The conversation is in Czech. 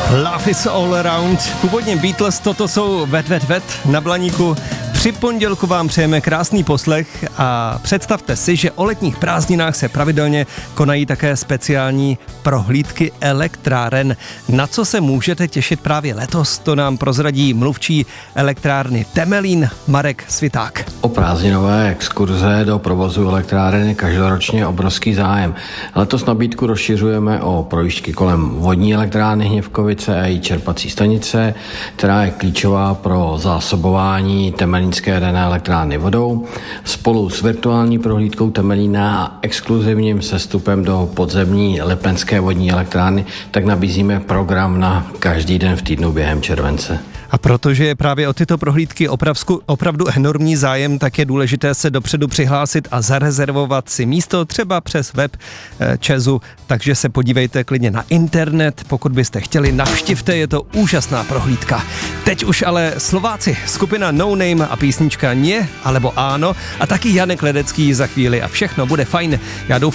Love is all around. Původně Beatles, toto jsou vet na Blaníku. Při pondělku vám přejeme krásný poslech a představte si, že o letních prázdninách se pravidelně konají také speciální prohlídky elektráren. Na co se můžete těšit právě letos, to nám prozradí mluvčí elektrárny Temelín Marek Sviták. O prázdninové exkurze do provozu elektráren je každoročně obrovský zájem. Letos nabídku rozšiřujeme o projížďky kolem vodní elektrárny Hněvkovice a její čerpací stanice, která je klíčová pro zásobování temelínské jaderné elektrárny vodou, spolu s virtuální prohlídkou Temelína a exkluzivním sestupem do podzemní Lipenské vodní elektrárny, tak nabízíme program na každý den v týdnu během července. A protože je právě o tyto prohlídky opravdu enormní zájem, tak je důležité se dopředu přihlásit a zarezervovat si místo třeba přes web ČEZu, takže se podívejte klidně na internet, pokud byste chtěli, navštivte, je to úžasná prohlídka. Teď už ale Slováci, skupina No Name a písnička Nie alebo Áno a taky Janek Ledecký za chvíli a všechno bude fajn. Já doufám,